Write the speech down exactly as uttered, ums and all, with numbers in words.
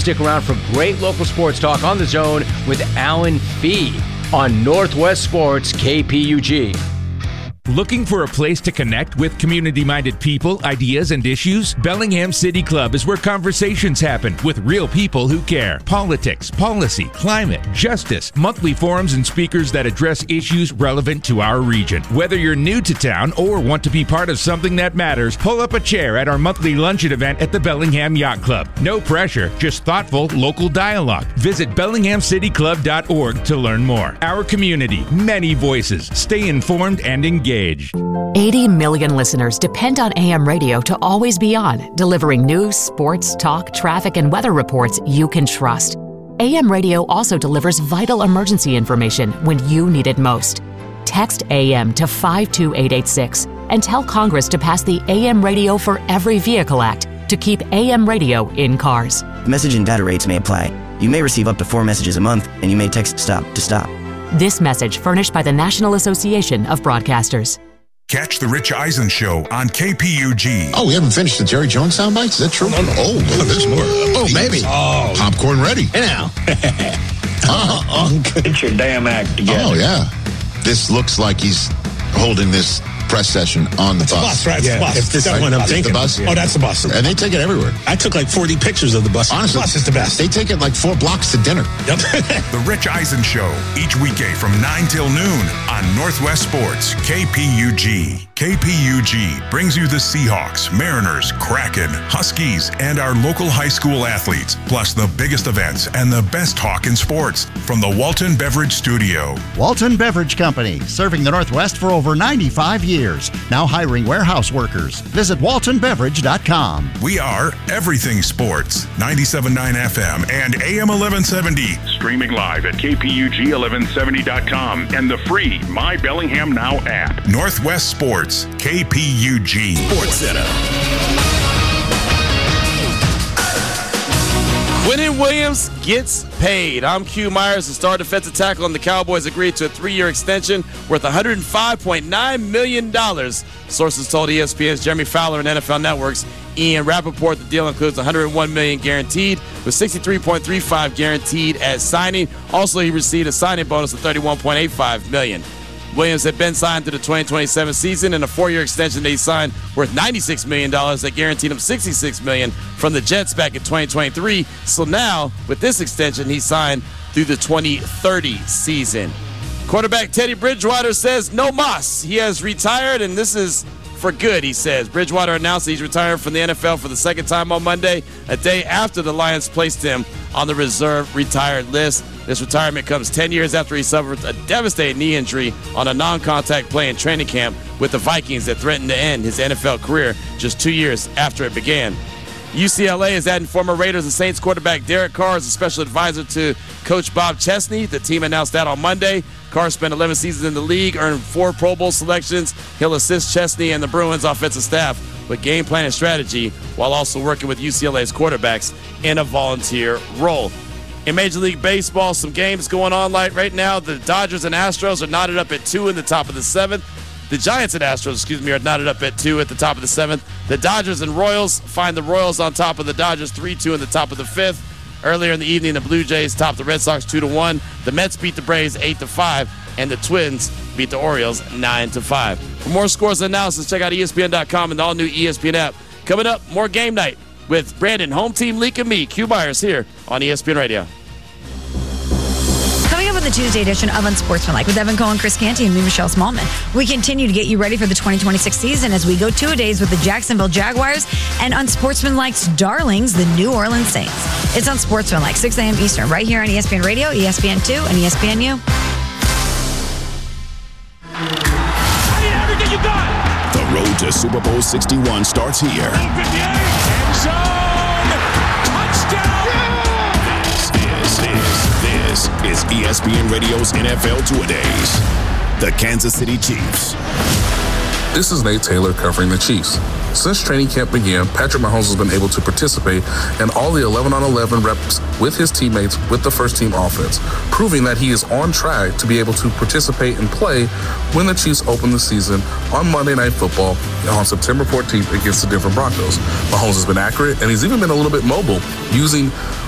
stick around for great local sports talk on The Zone with Alan Fee on Northwest Sports K P U G. Looking for a place to connect with community-minded people, ideas, and issues? Bellingham City Club is where conversations happen with real people who care. Politics, policy, climate, justice, monthly forums and speakers that address issues relevant to our region. Whether you're new to town or want to be part of something that matters, pull up a chair at our monthly luncheon event at the Bellingham Yacht Club. No pressure, just thoughtful local dialogue. Visit bellingham city club dot org to learn more. Our community, many voices. Stay informed and engaged. eighty million listeners depend on A M radio to always be on, delivering news, sports, talk, traffic, and weather reports you can trust. A M radio also delivers vital emergency information when you need it most. Text A M to five two eight eight six and tell Congress to pass the A M Radio for Every Vehicle Act to keep A M radio in cars. Message and data rates may apply. You may receive up to four messages a month, and you may text STOP to stop. This message furnished by the National Association of Broadcasters. Catch the Rich Eisen Show on K P U G. Oh, we haven't finished the Jerry Jones sound bites? Is that true? No, no. Oh, oh, there's more. Oh, maybe. Oh. Popcorn ready. Hey now. uh, uh, Get your damn act together. Oh, yeah. This looks like he's holding this press session on the it's bus. A bus, right? It's yeah. a bus. If this That's one I'm bus. thinking. The bus? Oh, that's the bus. And they take it everywhere. I took like forty pictures of the bus. Honestly, the bus is the best. They take it like four blocks to dinner. Yep. The Rich Eisen Show, each weekday from nine till noon on Northwest Sports, K P U G. K P U G brings you the Seahawks, Mariners, Kraken, Huskies, and our local high school athletes, plus the biggest events and the best talk in sports from the Walton Beverage Studio. Walton Beverage Company, serving the Northwest for over ninety-five years. Now hiring warehouse workers. Visit walton beverage dot com. We are Everything Sports, ninety-seven point nine F M and A M eleven seventy. Streaming live at K P U G eleven seventy dot com and the free My Bellingham Now app. Northwest Sports, K P U G. Sports Center. Quinnen Williams gets paid. I'm Q Myers, the star defensive tackle, and the Cowboys agreed to a three-year extension worth one hundred five point nine million dollars. Sources told E S P N's Jeremy Fowler and N F L Network's Ian Rappaport the deal includes one hundred one million dollars guaranteed, with sixty-three point three five guaranteed at signing. Also, he received a signing bonus of thirty-one point eight five million dollars. Williams had been signed to the twenty twenty-seven season in a four-year extension that he signed worth ninety-six million dollars that guaranteed him sixty-six million dollars from the Jets back in twenty twenty-three. So now, with this extension, he signed through the twenty thirty season. Quarterback Teddy Bridgewater says no mas. He has retired, and this is for good, he says. Bridgewater announced that he's retiring from the N F L for the second time on Monday, a day after the Lions placed him on the reserve retired list. This retirement comes ten years after he suffered a devastating knee injury on a non-contact play in training camp with the Vikings that threatened to end his N F L career just two years after it began. U C L A is adding former Raiders and Saints quarterback Derek Carr as a special advisor to Coach Bob Chesney. The team announced that on Monday. Carr spent eleven seasons in the league, earned four Pro Bowl selections. He'll assist Chesney and the Bruins offensive staff with game plan and strategy while also working with U C L A's quarterbacks in a volunteer role. In Major League Baseball, some games going on like right now. The Dodgers and Astros are knotted up at two in the top of the seventh. The Giants and Astros, excuse me, are knotted up at two at the top of the seventh. The Dodgers and Royals find the Royals on top of the Dodgers three two in the top of the fifth. Earlier in the evening, the Blue Jays topped the Red Sox two to one. The Mets beat the Braves eight to five, and the Twins beat the Orioles nine to five. For more scores and analysis, check out E S P N dot com and the all-new E S P N app. Coming up, more game night with Brandon, Home Team Leak, and me, Q Myers, here on E S P N Radio. Coming up on the Tuesday edition of Unsportsmanlike with Evan Cohen, Chris Canty, and me, Michelle Smallman. We continue to get you ready for the twenty twenty-six season as we go two-a-days with the Jacksonville Jaguars and Unsportsmanlike's darlings, the New Orleans Saints. It's Unsportsmanlike, six a.m. Eastern, right here on E S P N Radio, E S P N two, and E S P N U. I need everything you got! The road to Super Bowl sixty-one starts here. End zone! Touchdown! This is, this is E S P N Radio's N F L Two-A-Days. The Kansas City Chiefs. This is Nate Taylor covering the Chiefs. Since training camp began, Patrick Mahomes has been able to participate in all the eleven on eleven reps with his teammates with the first-team offense, proving that he is on track to be able to participate and play when the Chiefs open the season on Monday Night Football on September fourteenth against the Denver Broncos. Mahomes has been accurate, and he's even been a little bit mobile, using